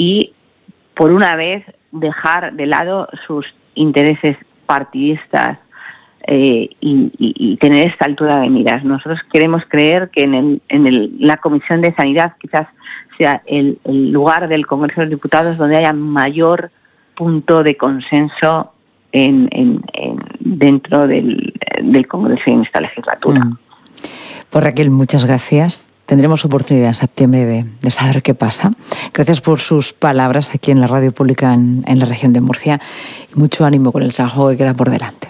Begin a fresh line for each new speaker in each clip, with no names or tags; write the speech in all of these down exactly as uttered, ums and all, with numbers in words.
y, por una vez, dejar de lado sus intereses partidistas eh, y, y, y tener esta altura de miras. Nosotros queremos creer que en, el, en el, la Comisión de Sanidad quizás sea el, el lugar del Congreso de los Diputados donde haya mayor punto de consenso en, en, en dentro del, del Congreso en esta legislatura.
Mm. Pues Raquel, muchas gracias. Tendremos oportunidad en septiembre de, de saber qué pasa. Gracias por sus palabras aquí en la radio pública en, en la región de Murcia. Y mucho ánimo con el trabajo que queda por delante.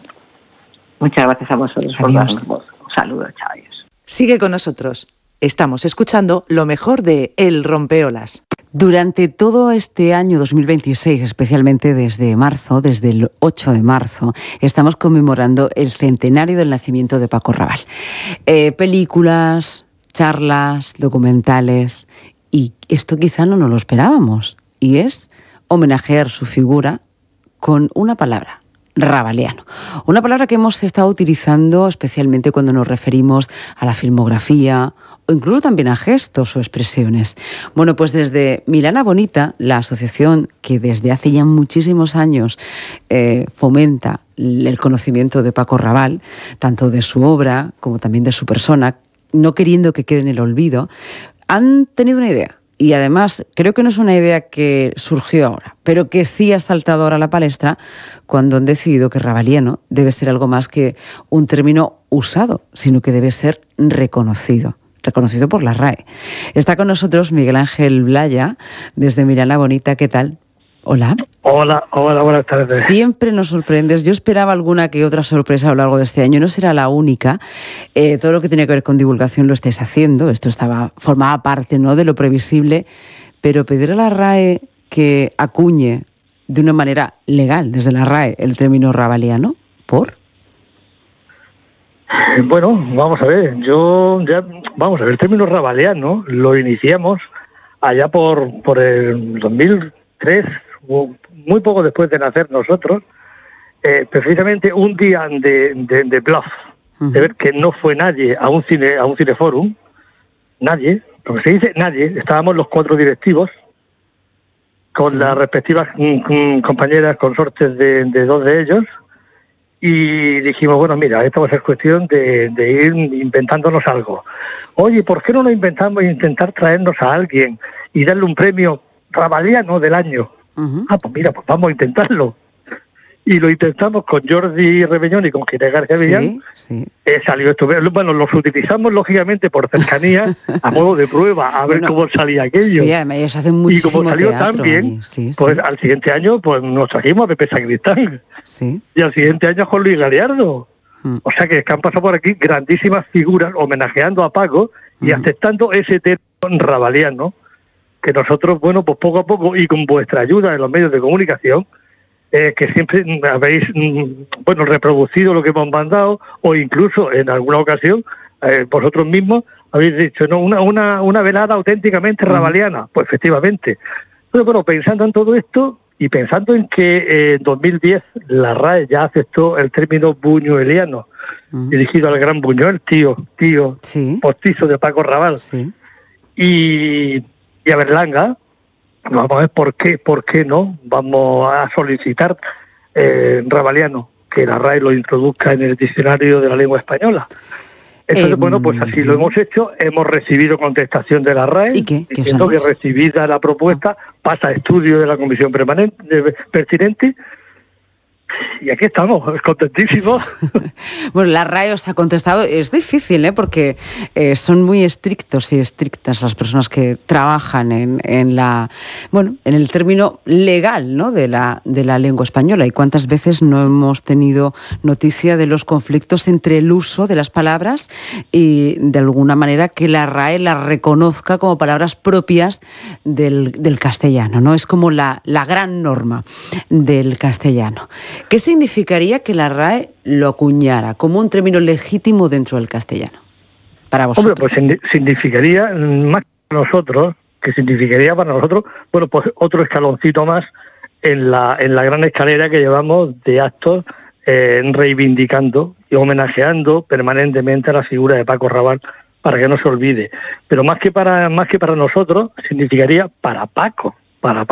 Muchas gracias a vosotros.
Adiós.
Por darnos voz. Un saludo, chao. Adiós.
Sigue con nosotros. Estamos escuchando lo mejor de El Rompeolas.
Durante todo este año dos mil veintiséis, especialmente desde marzo, desde el ocho de marzo, estamos conmemorando el centenario del nacimiento de Paco Raval. Eh, películas, charlas, documentales, y esto quizá no nos lo esperábamos, y es homenajear su figura con una palabra: rabaliano. Una palabra que hemos estado utilizando especialmente cuando nos referimos a la filmografía o incluso también a gestos o expresiones. Bueno, pues desde Milana Bonita, la asociación que desde hace ya muchísimos años eh, fomenta el conocimiento de Paco Raval, tanto de su obra como también de su persona, no queriendo que quede en el olvido, han tenido una idea. Y además, creo que no es una idea que surgió ahora, pero que sí ha saltado ahora a la palestra cuando han decidido que rabaliano debe ser algo más que un término usado, sino que debe ser reconocido, reconocido por la R A E. Está con nosotros Miguel Ángel Blaya, desde Milana Bonita. ¿Qué tal? Hola.
Hola, hola, buenas tardes.
Siempre nos sorprendes. Yo esperaba alguna que otra sorpresa a lo largo de este año. No será la única. Eh, todo lo que tiene que ver con divulgación lo estáis haciendo. Esto estaba formaba parte, ¿no?, de lo previsible. Pero pedir a la R A E que acuñe de una manera legal, desde la R A E, el término rabaliano, ¿por?
Bueno, vamos a ver. Yo ya, vamos a ver, el término rabaliano lo iniciamos allá por, por el dos mil tres, muy poco después de nacer nosotros, eh, precisamente un día de, de, de bluff, uh-huh. de ver que no fue nadie a un cine a un cineforum, nadie, lo que se dice nadie, estábamos los cuatro directivos con sí. las respectivas mm, compañeras consortes de, de dos de ellos, y dijimos, bueno, mira, esto va a ser cuestión de, de ir inventándonos algo. Oye, ¿por qué no nos inventamos intentar traernos a alguien y darle un premio rabaliano del año? Uh-huh. Ah, pues mira, pues vamos a intentarlo. Y lo intentamos con Jordi Rebellón y con Ginés García Villán.
Sí, sí.
Eh, salió esto. Bueno, los utilizamos lógicamente por cercanía, a modo de prueba, a ver bueno, cómo salía aquello.
Sí, además ellos hacen muchísimo
y como salió
teatro,
tan bien,
sí,
pues
sí.
al siguiente año pues nos trajimos a Pepe Sacristán.
Sí.
Y al siguiente año a Juan Luis Galiardo. Mm. O sea que, es que han pasado por aquí grandísimas figuras homenajeando a Paco y mm. aceptando ese término rabaliano que nosotros, bueno, pues poco a poco y con vuestra ayuda en los medios de comunicación, eh, que siempre habéis, bueno, reproducido lo que hemos mandado, o incluso en alguna ocasión eh, vosotros mismos habéis dicho, no, una una una velada auténticamente rabaliana. Pues efectivamente. Pero bueno, pensando en todo esto y pensando en que eh, en dos mil diez la R A E ya aceptó el término buñueliano, uh-huh. dirigido al gran Buñuel, tío, tío,
sí.
postizo de Paco Raval,
sí.
y, y a Berlanga, vamos a ver por qué, por qué no, vamos a solicitar eh, rabaliano, que la R A E lo introduzca en el diccionario de la lengua española. Entonces, eh, bueno, pues así lo hemos hecho, hemos recibido contestación de la R A E,
¿y qué? ¿Qué
diciendo que recibida la propuesta pasa a estudio de la comisión permanente pertinente. Y aquí estamos, contentísimos.
Bueno, la R A E os ha contestado. Es difícil, ¿eh? Porque eh, son muy estrictos y estrictas las personas que trabajan en, en la, bueno, en el término legal, ¿no?, de la de la lengua española. Y cuántas veces no hemos tenido noticia de los conflictos entre el uso de las palabras y, de alguna manera, que la R A E las reconozca como palabras propias del, del castellano, ¿no? Es como la, la gran norma del castellano. ¿Qué significaría que la R A E lo acuñara como un término legítimo dentro del castellano para vosotros?
Hombre, pues significaría, más que para nosotros, que significaría para nosotros, bueno, pues otro escaloncito más en la en la gran escalera que llevamos de actos eh, reivindicando y homenajeando permanentemente a la figura de Paco Raval, para que no se olvide. Pero más que para más que para nosotros, significaría para Paco, para